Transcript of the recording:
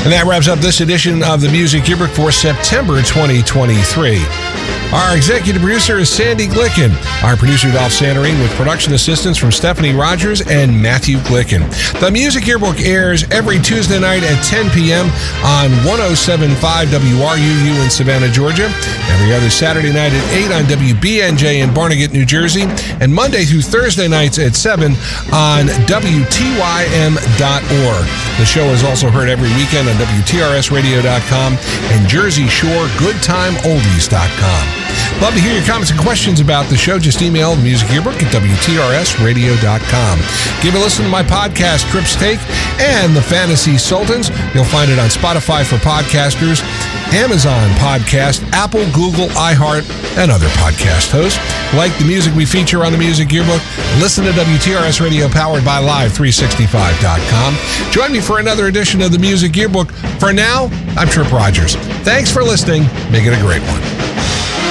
And that wraps up this edition of the Music Yearbook for September 2023. Our executive producer is Sandy Glicken. Our producer, Dolph Sandering, with production assistance from Stephanie Rogers and Matthew Glicken. The Music Yearbook airs every Tuesday night at 10 p.m. on 107.5 WRUU in Savannah, Georgia. Every other Saturday night at 8 on WBNJ in Barnegat, New Jersey. And Monday through Thursday nights at 7 on WTYM.org. The show is also heard every weekend on WTRSradio.com and Jersey Shore GoodTimeOldies.com. Love to hear your comments and questions about the show. Just email the Music Yearbook at WTRSradio.com. Give a listen to my podcast, Trips Take, and the Fantasy Sultans. You'll find it on Spotify for podcasters, Amazon Podcast, Apple, Google, iHeart, and other podcast hosts. Like the music we feature on the Music Yearbook, listen to WTRS Radio powered by Live365.com. Join me for another edition of the Music Yearbook. For now, I'm Trip Rogers. Thanks for listening. Make it a great one.